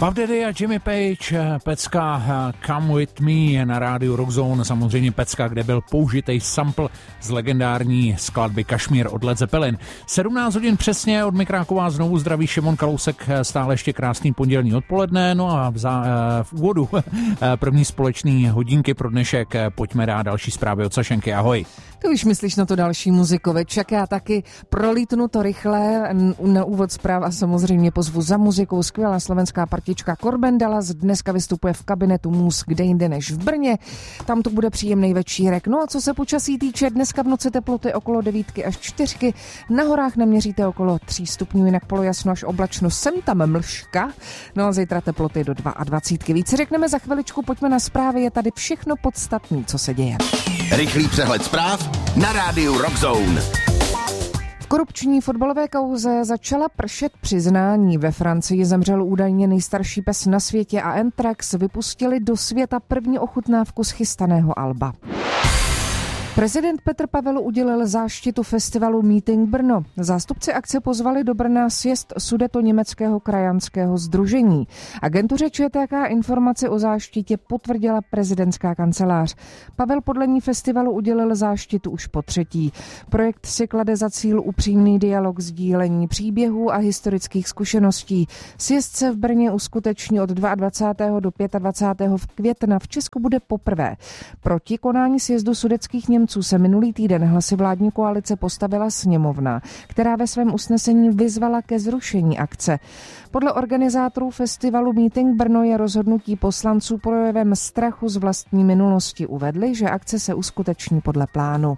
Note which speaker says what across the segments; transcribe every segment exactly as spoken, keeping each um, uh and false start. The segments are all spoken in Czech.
Speaker 1: Puff Daddy a Jimmy Page, pecka Come With Me na rádiu Rockzone, samozřejmě pecka, kde byl použitej sample z legendární skladby Kašmír od Led Zeppelin. sedmnáct hodin přesně, od Mikráková znovu zdraví Šimon Kalousek, stále ještě krásný pondělní odpoledne, no a v, za, v úvodu první společný hodinky pro dnešek pojďme dát další zprávy od Sašenky, ahoj.
Speaker 2: Ty už myslíš na to další muzikoviček, já taky prolítnu to rychle, na úvod zpráv a samozřejmě pozvu za muzikou skvělá slovenská partička Korben Dallas, dneska vystupuje v kabinetu Mus, kde jinde než v Brně, tam to bude příjemný večírek. No a co se počasí týče, dneska v noci teploty okolo devítky až čtyřky, na horách naměříte okolo tří stupňů, jinak polojasno až oblačno, sem tam mlžka, no a zítra teploty do dvacet dva. Víc řekneme za chviličku, pojďme na zprávy, je tady všechno podstatné, co se děje.
Speaker 3: Rychlý přehled zpráv na rádiu Rockzone.
Speaker 2: V korupční fotbalové kauze začala pršet přiznání. Ve Francii zemřel údajně nejstarší pes na světě a Anthrax vypustili do světa první ochutnávku z chystaného alba. Prezident Petr Pavel udělil záštitu festivalu Meeting Brno. Zástupci akce pozvali do Brna sjezd Sudetoněmeckého krajanského sdružení. Agentuře ČTK informaci o záštitě potvrdila prezidentská kancelář. Pavel podle ní festivalu udělil záštitu už po třetí. Projekt si klade za cíl upřímný dialog, sdílení příběhů a historických zkušeností. Sjezd se v Brně uskuteční od dvacátého druhého do dvacátého pátého května. V Česku bude poprvé. Proti konání sjezdu sudetských Němců se minulý týden hlasy vládní koalice postavila sněmovna, která ve svém usnesení vyzvala ke zrušení akce. Podle organizátorů festivalu Meeting Brno je rozhodnutí poslanců projevem strachu z vlastní minulosti. Uvedli, že akce se uskuteční podle plánu.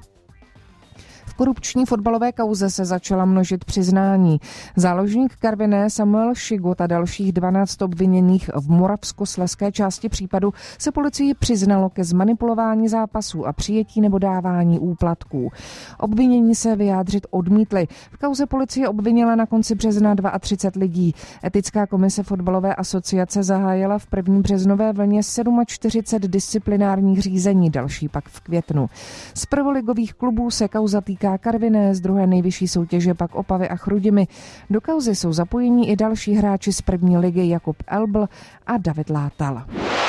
Speaker 2: V korupční fotbalové kauze se začala množit přiznání. Záložník Karviné Samuel Šigot a dalších dvanáct obviněných v moravskoslezské části případu se policii přiznalo ke zmanipulování zápasů a přijetí nebo dávání úplatků. Obvinění se vyjádřit odmítli. V kauze policie obvinila na konci března třicet dva lidí. Etická komise fotbalové asociace zahájila v první březnové vlně čtyřicet sedm disciplinárních řízení, další pak v květnu. Z prvoligových klubů se kauza týká Karviné, z druhé nejvyšší soutěže pak Opavy a Chrudimi. Do kauzy jsou zapojení i další hráči z první ligy Jakub Elbl a David Látal.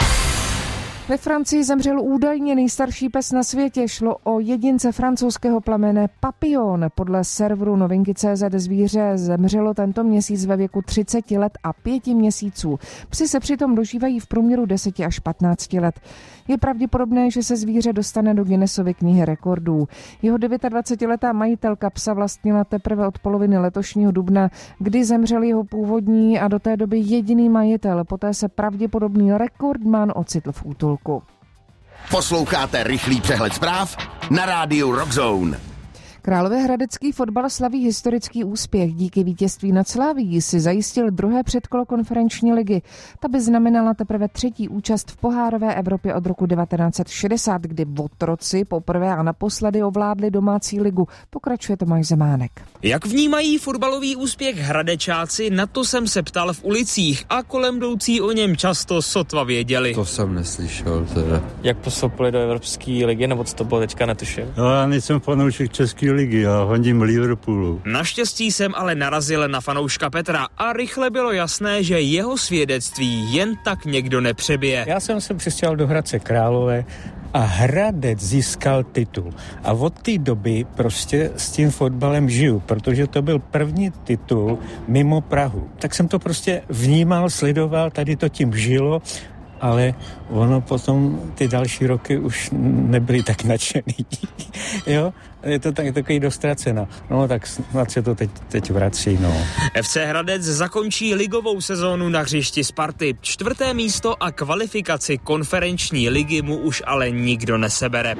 Speaker 2: Ve Francii zemřel údajně nejstarší pes na světě. Šlo o jedince francouzského plemene Papillon. Podle serveru novinky tečka cé zet zvíře zemřelo tento měsíc ve věku třicet let a pěti měsíců. Psi se přitom dožívají v průměru deset až patnáct let. Je pravděpodobné, že se zvíře dostane do Guinnessovy knihy rekordů. Jeho dvacetidevítiletá majitelka psa vlastnila teprve od poloviny letošního dubna, kdy zemřel jeho původní a do té doby jediný majitel. Poté se pravděpodobný rekordman ocitl v útulku.
Speaker 3: Posloucháte rychlý přehled zpráv na rádiu Rockzone.
Speaker 2: Královéhradecký fotbal slaví historický úspěch. Díky vítězství nad Slavií si zajistil druhé předkolo konferenční ligy. Ta by znamenala teprve třetí účast v pohárové Evropě od roku devatenáct set šedesát, kdy otroci poprvé a naposledy ovládli domácí ligu. Pokračuje Tomáš Zemánek.
Speaker 4: Jak vnímají fotbalový úspěch Hradečáci, na to jsem se ptal v ulicích a kolem jdoucí o něm často sotva věděli.
Speaker 5: To jsem neslyšel teda.
Speaker 6: Jak postoupili do Evropské ligy, nebo co to bylo teďka, netuším?
Speaker 7: No, já nejsem fanoušek české ligy, já hodím Liverpoolu.
Speaker 4: Naštěstí jsem ale narazil na fanouška Petra a rychle bylo jasné, že jeho svědectví jen tak někdo nepřebije.
Speaker 8: Já jsem se přestěhoval do Hradce Králové a Hradec získal titul. A od té doby prostě s tím fotbalem žiju, protože to byl první titul mimo Prahu. Tak jsem to prostě vnímal, sledoval, tady to tím žilo, ale ono potom ty další roky už nebyly tak nadšený. Jo? Je to tak, takový dostraceno. No tak snad se to teď, teď vrací, no.
Speaker 4: F C Hradec zakončí ligovou sezónu na hřišti Sparty. Čtvrté místo a kvalifikaci konferenční ligy mu už ale nikdo nesebere.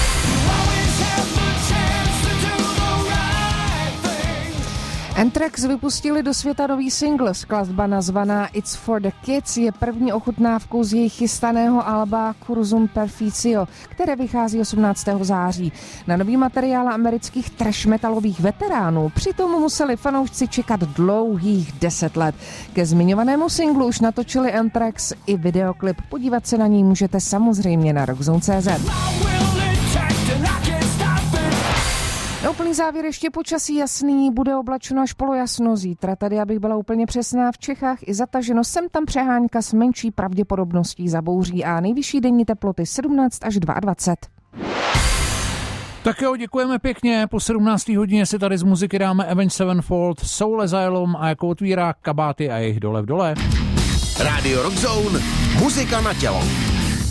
Speaker 2: Anthrax vypustili do světa nový single. Skladba nazvaná It's for the Kids je první ochutnávkou z jejich chystaného alba Cursum Perficio, které vychází osmnáctého září. Na nový materiál amerických trash metalových veteránů přitom museli fanoušci čekat dlouhých deset let. Ke zmiňovanému singlu už natočili Anthrax i videoklip. Podívat se na něj můžete samozřejmě na rockzone tečka cé zet. úplný závěr ještě počasí jasný, bude oblačno až polojasno zítra. Tady, abych byla úplně přesná, v Čechách i zataženo, sem tam přehánka s menší pravděpodobností zabouří a nejvyšší denní teploty sedmnáct až dvacet dva.
Speaker 1: Tak jo, děkujeme pěkně. Po sedmnácté hodině si tady z muziky dáme Avenged Sevenfold, Soul Asylum a jako otvírá Kabáty a jejich Dole v dole.
Speaker 3: Radio Rock Zone, muzika na tělo.